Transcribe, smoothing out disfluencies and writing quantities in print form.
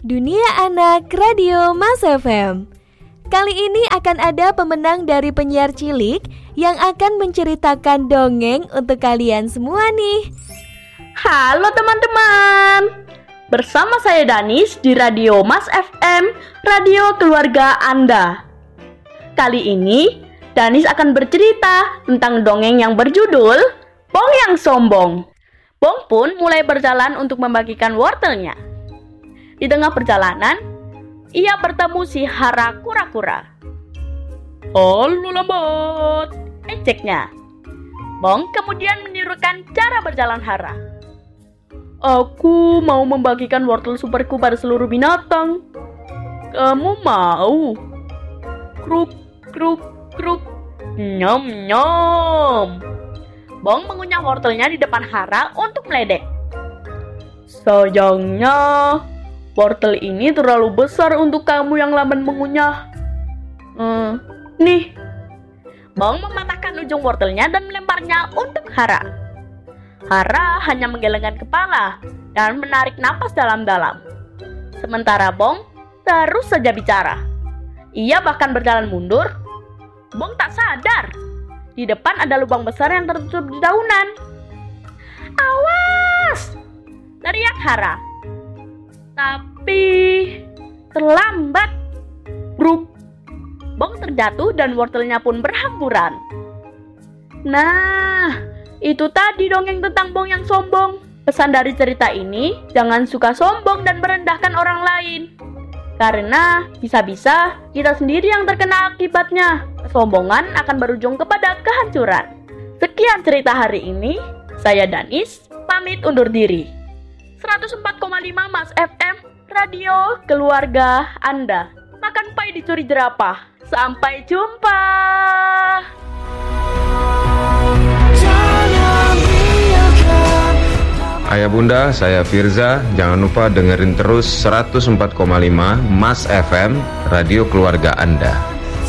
Dunia Anak Radio Mas FM. Kali ini akan ada pemenang dari penyiar cilik yang akan menceritakan dongeng untuk kalian semua nih. Halo teman-teman, bersama saya Danis di Radio Mas FM, radio keluarga Anda. Kali ini Danis akan bercerita tentang dongeng yang berjudul Bong yang Sombong. Bong pun mulai berjalan untuk membagikan wortelnya. Di tengah perjalanan, ia bertemu si Hara kura-kura. "Halo lambat," ejeknya. Bong kemudian menirukan cara berjalan Hara. "Aku mau membagikan wortel superku pada seluruh binatang. Kamu mau?" "Kruk, kruk, kruk. Nyom, nyom." Bong mengunyah wortelnya di depan Hara untuk meledek. "Sayangnya, wortel ini terlalu besar untuk kamu yang lamban mengunyah. Nih." Bong mematahkan ujung wortelnya dan melemparnya untuk Hara. Hara hanya menggelengkan kepala dan menarik napas dalam-dalam. Sementara Bong terus saja bicara. Ia bahkan berjalan mundur. Bong tak sadar, di depan ada lubang besar yang tertutup di daunan. "Awas!" teriak Hara. Tapi terlambat. Bruk. Bong terjatuh dan wortelnya pun berhamburan. Nah, itu tadi dongeng tentang Bong yang sombong. Pesan dari cerita ini, jangan suka sombong dan merendahkan orang lain. Karena bisa-bisa kita sendiri yang terkena akibatnya. Kesombongan akan berujung kepada kehancuran. Sekian cerita hari ini. Saya Danis, pamit undur diri. 104,5 Mas FM, radio keluarga Anda. Makan pai dicuri jerapah. Sampai jumpa. Ayah bunda, saya Firza. Jangan lupa dengerin terus 104,5 Mas FM, radio keluarga Anda.